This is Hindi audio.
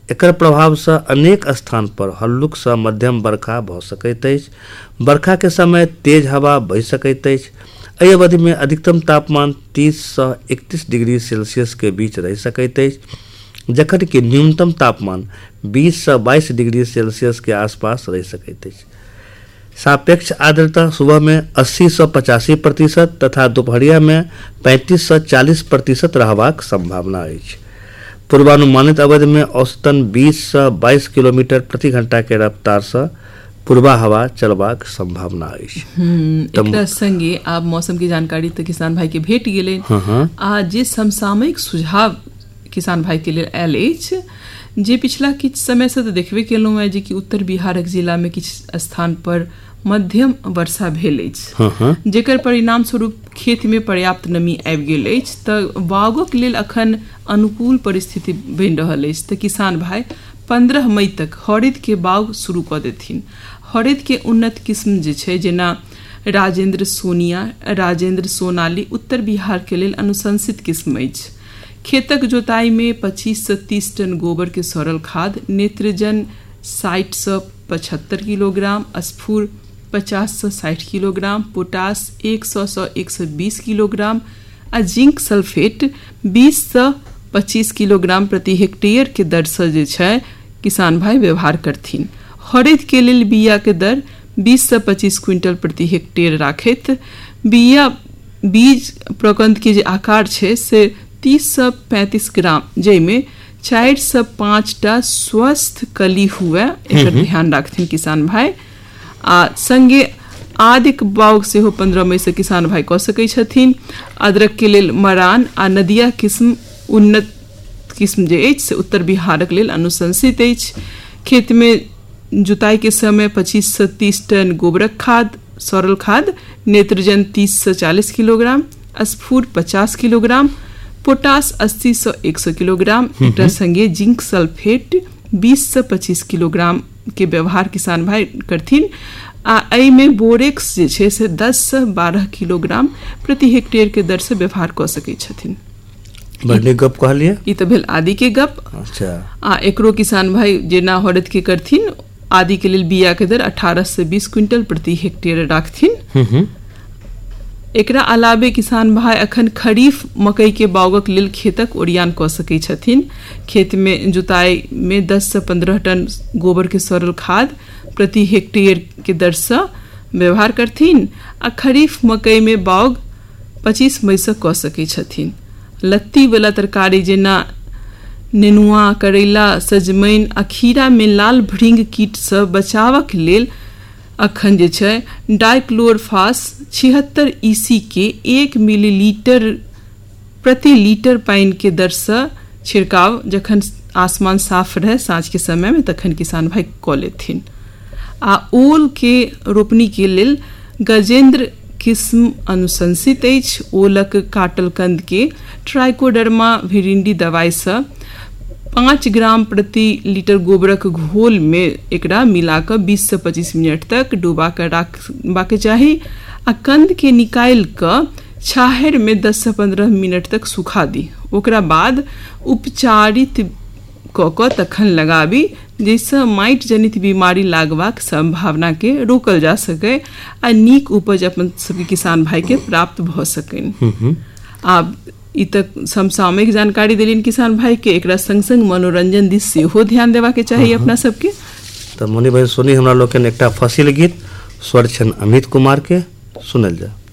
एकर प्रभाव से अनेक स्थान पर हल्लुक से मध्यम बरखा भऽ सकैत अछि। बरखा के समय तेज हवा बहि सकैत अछि। एहि अवधि में अधिकतम तापमान 30 से 31 डिग्री सेल्सियस के बीच रहि सकैत अछि, जखन कि न्यूनतम तापमान 20 से 22 डिग्री सेल्सियस के आसपास रहि सकैत अछि। सापेक्ष आर्द्रता सुबह में 80 से 85% तथा दोपहरिया में 35 से 40% रहबाक संभावना अछि। पूर्वानुमानित अवधि में औसतन 20 से 22 किलोमीटर प्रति घंटा के रफ्तार से पूर्वा हवा चलबाक संभावना अछि। एकरा संगे आब मौसम की जानकारी तो किसान भाई के भेट गेलै। आ जे समसामयिक सुझाव किसान भाई के लेल आयल अछि, जे पिछला किछु समय से तो देखबे केलहुँ है जे कि उत्तर बिहारक जिला में किछु स्थान पर मध्यम वर्षा भेल अछि, जेकर परिणाम स्वरूप खेत में पर्याप्त नमी आबि गेल अछि। तऽ बागक लेल अखन अनुकूल परिस्थिति बनि रहल अछि। तऽ किसान भाई 15 मई तक हरैद के बाग शुरू कऽ देथिन। हरैद के उन्नत किस्म जे छै, जेना राजेंद्र सोनिया, राजेंद्र सोनाली उत्तर बिहार के लेल अनुशंसित किस्म अछि। खेतक जोताई में 25 से 30 टन गोबर के सड़ल खाद, नेत्रजन 60 से 75 किलोग्राम, स्फूर 50 से 60 किलोग्राम, पोटास 100 से 120 किलोग्राम आ जिंक सल्फेट 20 से 25 किलोग्राम प्रति हेक्टेयर के दर से जे छै किसान भाई व्यवहार करथिन। हरैद के लेल बिया के दर 20 से 25 क्विंटल प्रति हेक्टेयर राखैत बिया बीज प्रकंद के जे आकार छै से 30 से 35 ग्राम, जैमे 4 से 5 टा स्वस्थ कली हुए, एकर ध्यान रखथिन किसान भाई। आ संगे आदिक बाग सेहो 15 मई से किसान भाई कऽ सकै छथिन। अदरक के लेल मरान आ नदिया किस्म उन्नत किस्म जे अछि से उत्तर बिहारक लेल अनुशंसित अछि। खेत में जुताई के समय 25 से 30 टन गोबरक खाद, सरल खाद, नेत्रजन 30 से 40 किलोग्राम, स्फूर 50 किलोग्राम, पोटास 80 से 100 किलोग्राम, एकरा संगे जिंक सल्फेट 20 से 25 किलोग्राम के व्यवहार किसान भाई करथिन। आ एहि में बोरेक्स जे छै से 10 से 12 किलोग्राम प्रति हेक्टेयर के दर से व्यवहार कऽ सकै छथिन। बढ़िया गप कहलिए। ई तो भेल आदि के गप। अच्छा। आ एकरो किसान भाई जेना हरैद के करथिन, आदि के लेल बिया के दर 18 से 20 क्विंटल प्रति हेक्टेयर राखथिन। एकरा अलावे किसान भाई अखन खरीफ मकई के बागक लेल खेतक ओरियान कऽ सकै छथिन। खेत में जुताई में 10 से 15 टन गोबर के सरल खाद प्रति हेक्टेयर के दर से व्यवहार करथिन। आ खरीफ मकई में बाग 25 मई से कऽ सकै छथिन। लत्ती वाला तरकारी जेना नेनुआ, करैला, सजमनि आ खीरा में लाल भृंग कीट से बचावक लेल अखन जे छै डाइक्लोरफास 76 EC के 1 मिलीलीटर प्रति लीटर पानी के दर से छिड़काव जखन आसमान साफ रहे साँझ के समय में तखन किसान भाई कऽ लेथिन। आ ओल के रोपनी के लेल गजेंद्र किस्म अनुशंसित अछि। ओलक काटल कंद के ट्राइकोडर्मा विरिंडी दवाई से 5 ग्राम प्रति लीटर गोबरक घोल में एकरा मिलाकर 20 से 25 मिनट तक डुबा कर रखबाक चाही। आ कंद के निकाल कर छाहर में 10 से 15 मिनट तक सुखा दी। ओकरा बाद उपचारित कऽ तखन लगाबी, जैसे माइट जनित बीमारी लागबाक संभावना के रोकल जा सके आ नीक उपज अपन सबके किसान भाई के प्राप्त भ सकें। आब ई तक समसामयिक जानकारी देलिन किसान भाई के। एकरा संग संग मनोरंजन दिस सेहो ध्यान देवा के चाहिए अपना सबके। तो मुनि भाई सुनी हमरा लोग एकटा फसिल गीत स्वर छन अमित कुमार के सुनल जा।